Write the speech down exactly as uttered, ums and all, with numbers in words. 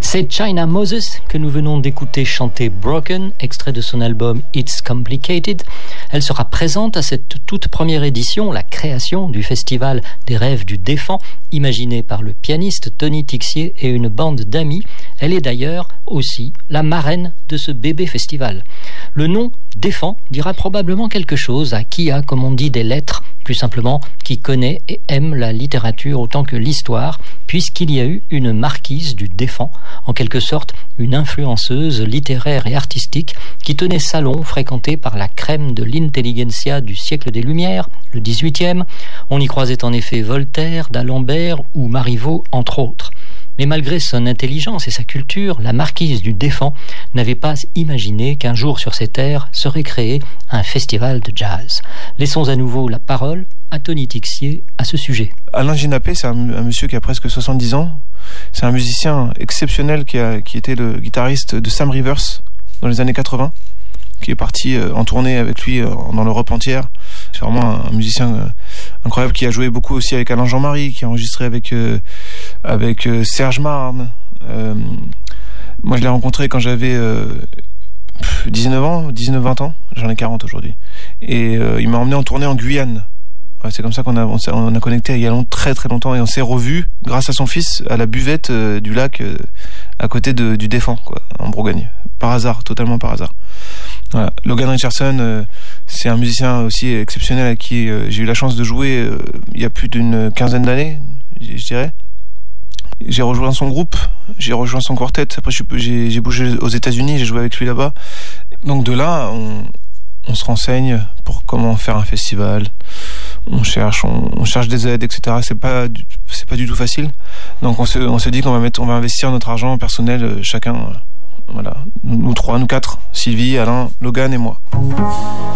C'est China Moses que nous venons d'écouter chanter Broken, extrait de son album It's Complicated. Elle sera présente à cette toute première édition, la création du Festival des rêves du défunt, imaginé par le pianiste Tony Tixier et une bande d'amis. Elle est d'ailleurs aussi la marraine de ce bébé festival. Le nom défunt dira probablement quelque chose à qui a, comme on dit, des lettres, plus simplement qui connaît et aime la littérature autant que l'histoire, puisqu'il y a eu une marquise du défunt, en quelque sorte une influenceuse littéraire et artistique qui tenait salon fréquenté par la crème de l'intelligentsia du siècle des Lumières, le dix-huitième. On y croisait en effet Voltaire, d'Alembert ou Marivaux, entre autres. Mais malgré son intelligence et sa culture, la marquise du défunt n'avait pas imaginé qu'un jour sur ces terres serait créé un festival de jazz. Laissons à nouveau la parole à Tony Tixier à ce sujet. Alain Ginapé, c'est un, un monsieur qui a presque soixante-dix ans. C'est un musicien exceptionnel qui, a, qui était le guitariste de Sam Rivers dans les années quatre-vingts, qui est parti euh, en tournée avec lui euh, dans l'Europe entière. C'est vraiment un, un musicien euh, incroyable qui a joué beaucoup aussi avec Alain Jean-Marie, qui a enregistré avec, euh, avec euh, Serge Marne. Euh, moi, je l'ai rencontré quand j'avais euh, dix-neuf ans, dix-neuf vingt ans. J'en ai quarante aujourd'hui. Et euh, il m'a emmené en tournée en Guyane. Ouais, c'est comme ça qu'on a, on, on a connecté il y a long, très très longtemps et on s'est revus grâce à son fils à la buvette euh, du lac euh, à côté de, du Défunt, quoi, en Bourgogne. Par hasard, totalement par hasard. Voilà. Logan Richardson, euh, c'est un musicien aussi exceptionnel à qui euh, j'ai eu la chance de jouer euh, il y a plus d'une quinzaine d'années, je dirais. J'ai rejoint son groupe, j'ai rejoint son quartet. Après, j'ai, j'ai bougé aux États-Unis, j'ai joué avec lui là-bas. Donc de là, on, on se renseigne pour comment faire un festival. On cherche, on, on cherche des aides, et cetera. C'est pas, c'est pas du tout facile. Donc on se, on se dit qu'on va mettre, on va investir notre argent personnel, chacun. Voilà, nous trois, nous quatre, Sylvie, Alain, Logan et moi.